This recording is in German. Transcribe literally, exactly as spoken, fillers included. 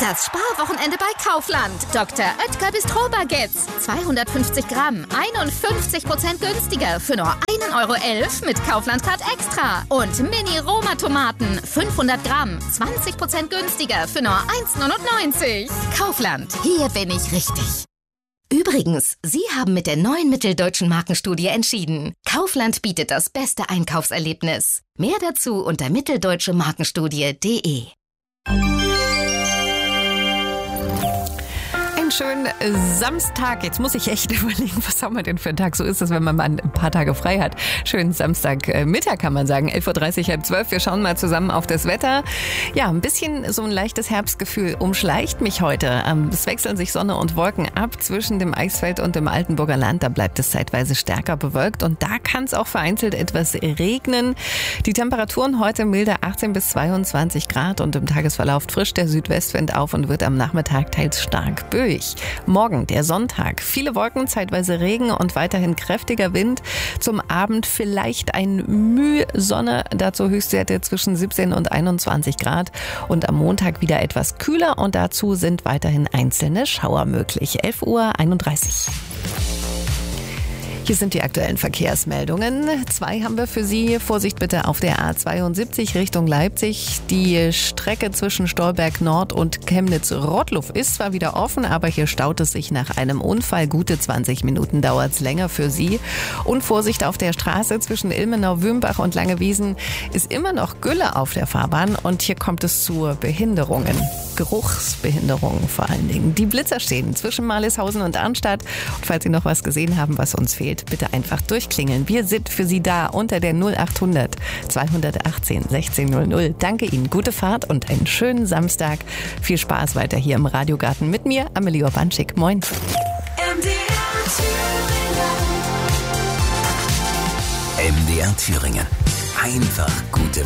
Das Sparwochenende bei Kaufland. Doktor Oetker Bistro-Baguettes. zweihundertfünfzig Gramm, einundfünfzig Prozent günstiger für nur ein Euro elf mit Kaufland-Card Extra. Und Mini-Roma-Tomaten, fünfhundert Gramm, zwanzig Prozent günstiger für nur eins neunundneunzig. Kaufland, hier bin ich richtig. Übrigens, Sie haben mit der neuen Mitteldeutschen Markenstudie entschieden. Kaufland bietet das beste Einkaufserlebnis. Mehr dazu unter mitteldeutsche markenstudie punkt de. Schönen Samstag. Jetzt muss ich echt überlegen, was haben wir denn für einen Tag? So ist es, wenn man mal ein paar Tage frei hat. Schönen Samstagmittag kann man sagen. elf Uhr dreißig, halb zwölf. Wir schauen mal zusammen auf das Wetter. Ja, ein bisschen so ein leichtes Herbstgefühl umschleicht mich heute. Es wechseln sich Sonne und Wolken ab zwischen dem Eichsfeld und dem Altenburger Land. Da bleibt es zeitweise stärker bewölkt und da kann es auch vereinzelt etwas regnen. Die Temperaturen heute milde achtzehn bis zweiundzwanzig Grad und im Tagesverlauf frischt der Südwestwind auf und wird am Nachmittag teils stark böig. Morgen, der Sonntag. Viele Wolken, zeitweise Regen und weiterhin kräftiger Wind. Zum Abend vielleicht ein Müh Sonne. Dazu Höchstwerte zwischen siebzehn und einundzwanzig Grad. Und am Montag wieder etwas kühler und dazu sind weiterhin einzelne Schauer möglich. elf Uhr einunddreißig. Hier sind die aktuellen Verkehrsmeldungen. Zwei haben wir für Sie. Vorsicht bitte auf der A zweiundsiebzig Richtung Leipzig. Die Strecke zwischen Stolberg Nord und Chemnitz-Rottluff ist zwar wieder offen, aber hier staut es sich nach einem Unfall. Gute zwanzig Minuten dauert es länger für Sie. Und Vorsicht auf der Straße zwischen Ilmenau-Wümbach und Langewiesen ist immer noch Gülle auf der Fahrbahn und hier kommt es zu Behinderungen. Geruchsbehinderungen vor allen Dingen. Die Blitzer stehen zwischen Marlishausen und Arnstadt. Und falls Sie noch was gesehen haben, was uns fehlt, bitte einfach durchklingeln. Wir sind für Sie da unter der null achthundert zweihundertachtzehn sechzehn null null. Danke Ihnen, gute Fahrt und einen schönen Samstag. Viel Spaß weiter hier im Radiogarten mit mir, Amelie Urbanschik. Moin. M D R Thüringen. M D R Thüringen. Einfach gute